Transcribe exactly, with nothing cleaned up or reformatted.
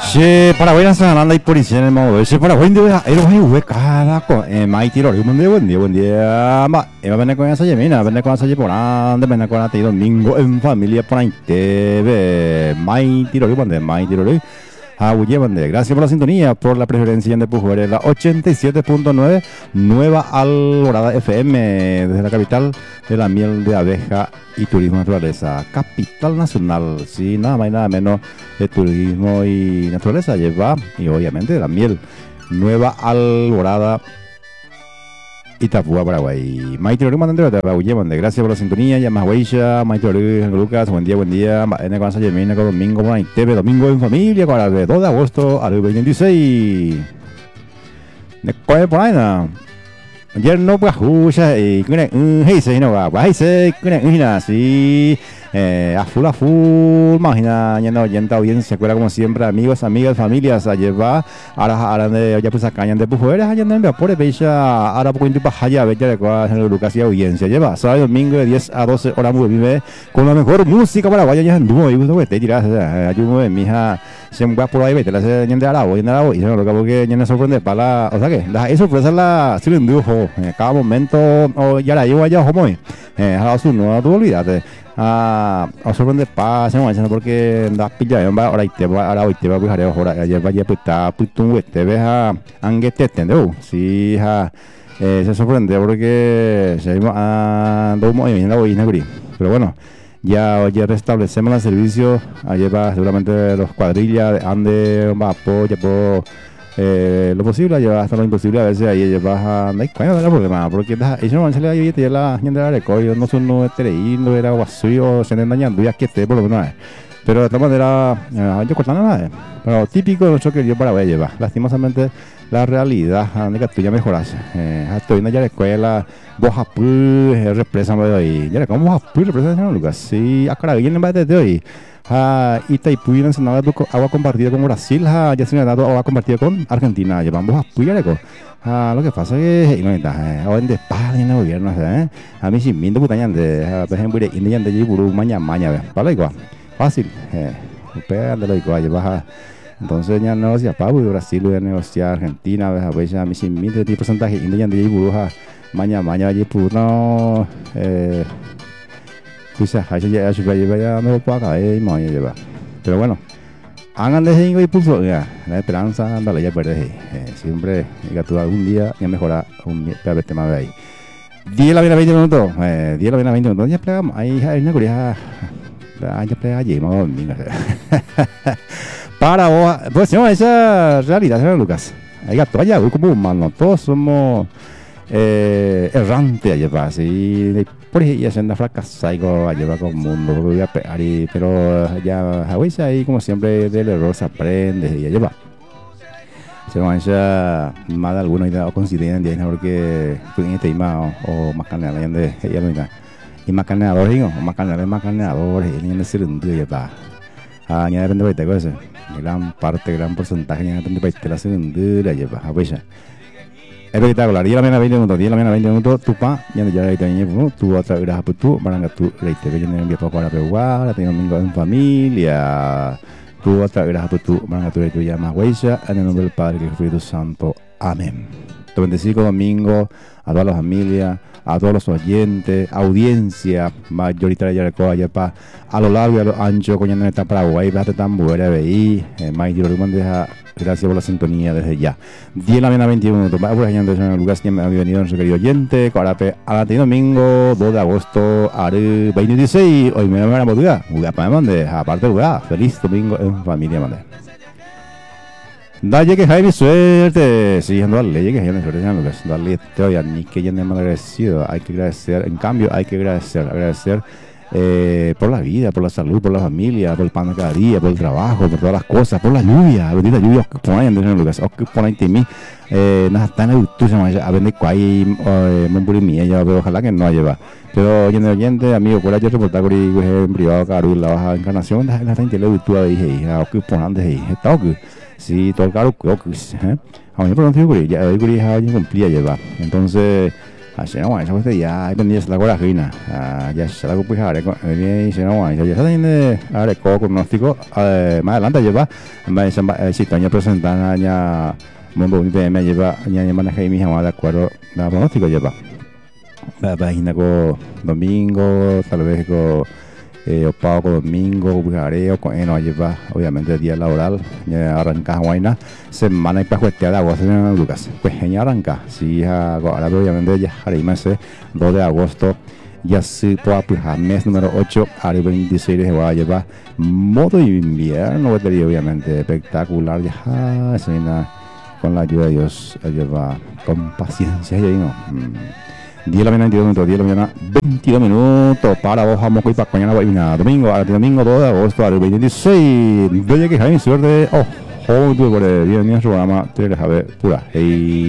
Che, Paraguay anda y policía en el modo. Che, Paraguay de era muy hueca, con eh, mai tiro, buen día, buen día, buen día. Ma, eh, venne con esa yemina, venne con esa yeporanda, venne con la domingo en familia por ahí te ve. Mai tiro, buen día, mai tiro. Ah, buen gracias por la sintonía, por la preferencia de Pujuere, la ochenta y siete punto nueve, Nueva Alborada F M, desde la capital de la miel de abeja y turismo naturaleza, capital nacional, sí, nada más y nada menos de turismo y naturaleza lleva, y obviamente de la miel, Nueva Alborada, Itapúa, Paraguay. Maite Mandandero de Paraguay, gracias por la sintonía. Llamas Huella, Maite Lucas, buen día, buen día. En el Consa Yemina, con domingo, por ahí T V, domingo en familia, con el dos de agosto al veintiséis. Ne coe por ahí, no. Ayer no pues jucha y con un heise, no va, heise, con un hina, sí. Eh, a full, a full, imagina, ya no, ya está bien, se acuerda como siempre, amigos, amigas, familias, a llevar, ahora, ahora, de, ya pues acá, ya de Pujueras, allá en por becha, ahora poco tiempo allá, becha de cuál, en Lucas y audiencia, lleva, sábado domingo de diez a doce horas, muy vive, con la mejor música paraguaya, ya en dúo, y gusto que te tiras, ayudo de mi hija, se me va por ahí, vete, la hace de Arabo, y en Arabo, y se me lo acabo que ya me sorprende, para la, o sea que, la, es sorpresa la, si lo indujo, cada momento, o ya la llevo allá, como, eh, a su no, tú olvídate. Ah, a sorprender paz, no manches, porque da pilla, yo ahora te va, ahora hoy te va a fijar, ahora ayer vaya puta, puto, te ves a anguete, ¿entendés? Sí, ja, eh, se sorprende porque seguimos a dos movimientos hoy, pero bueno, ya hoy restablecemos el servicio, ayer va seguramente los cuadrillas, ande, va, apoya, po. Eh, lo posible lleva hasta lo imposible a veces ahí lleva no hay cuál es el problema porque eso no se le ayuda ya la gente de la recogió no son no no era vacío se le dañando ya que esté por lo menos pero de esta manera eh, yo cortando nada pero típico de nuestro querido Paraguay lleva lastimosamente la realidad donde que tú ya mejoras eh, estoy en la escuela vos apú represa de hoy ya como vos apú represa señor Lucas sí acá viene en base de hoy Ah, Itaipú y Ensenada agua compartida con Brasil, ah, ya se me ha dado agua compartida con Argentina, llevamos a Puyareco. Ah, lo que pasa es que no está, ahora en despacio en el gobierno, ¿eh? A mí sin miento putañan de, por ejemplo, de India de Yiburu, maña, maña, ¿vale? Igual, fácil, eh, pega de lo igual, llevas entonces ya negocia Pablo y Brasil voy a negociar Argentina, a veces a mí sin miento de porcentaje India de Yiburu, maña, maña, Yiburu, no, eh. Pues ya, ya se ya no lo puedo acabar y me voy a llevar. Pero bueno, hagan de ese impulso, ya, la esperanza, andale ya perder. Eh, siempre, que tú algún día ya mejorar un día, el tema de ahí. diez la viene a veinte minutos, eh, diez la viene a veinte minutos, ya plegamos, ahí hay una curiosidad, ya plegamos allí, vamos a dormir. Para vos, pues no, esa realidad, señor Lucas. Hay gato allá, como humanos, todos somos eh, errantes allá, para así. Por ejemplo, ya se anda fracasada y lleva con el mundo, voy a pegar y, pero ya a veces ahí como siempre del error se aprende y ya lleva. Se mancha más de algunos y consideran ya porque tú en este tema o más carne de ella no y más carneador digo, más carne más carneador y ni en ese mundo ya va. Ah, ya depende de qué cosa. Gran parte, gran porcentaje ya depende de la segunda ya va, a veces. Espectacular, diez la mañana veinte minutos, diez la mañana veinte minutos, tu pa, ya no ya la italiana, tu otra gracias por tu, para que tu la italiana viene envía poco a la peruana, la tengo domingo en familia, tu otra gracias por tu, para que tu llama Huella, en el nombre del Padre y del Espíritu Santo, amén. Tu bendecido domingo a todas las familias, a todos los oyentes, audiencia mayoritaria de Coaya pa a lo largo y a lo ancho, coño no está Paraguay, bastante tan buena veí, eh, Maite deja gracias por la sintonía desde ya. diez la mañana veintiuno minutos, va por allá en el lugar que me ha venido nuestro querido oyente, Corape, a la domingo dos de agosto al veintiséis, hoy me van a motivar, jugar para mande, aparte de jugar, feliz domingo en familia mande. Dale que Jaime suerte, siguiendo darle, que Jaime suerte, Lucas, darle todavía ni que ya no me agradecido, hay que agradecer, en cambio hay que agradecer, agradecer eh, por la vida, por la salud, por la familia, por el pan de cada día, por el trabajo, por todas las cosas, por la lluvia, bendita lluvia que ponen en Lucas, que ponen en mí, eh, nada está en el tuyo, a ver de cuál, me puri mía, ya pero ojalá que no lleva, pero oyente, oyente, amigo, por allá reportar por ahí, en privado, caro, la baja encarnación, la gente le gustó ahí, a que ponen de ahí, está ok. Sí, todo el caro, creo que ¿eh? A mí me pregunté, ya hoy ya cumplía llevar. Entonces, Así no, eso este ya hay pendientes la corajina. Ya se la pues haré con bien se no, ya está tiene haré con pronóstico más adelante lleva más si taña presentan ya mundo de me lleva ya ya maneja mi hija de acuerdo la pronóstico lleva. Va página con domingo, tal vez con eh, o pago con domingo, bujareo, con eh, no lleva obviamente día laboral, ya arranca guayna, semana y para cuestión de agosto en Lucas, pues ya arranca, si ahora obviamente ya haré más dos de agosto, ya se puede aplicar mes número ocho, haré veintiséis de va a llevar modo invierno, obviamente espectacular, ya se con la ayuda de Dios, lleva con paciencia y no. Mm. diez de la mañana, veintidós minutos, diez de la mañana, veintidós minutos, para vos, vamos a ir para mañana, mañana, domingo, ahora domingo dos de agosto, al veintiséis, yo llegué a mi suerte, oh, joder, por el día de mi programa, te deja ver, pura, hey.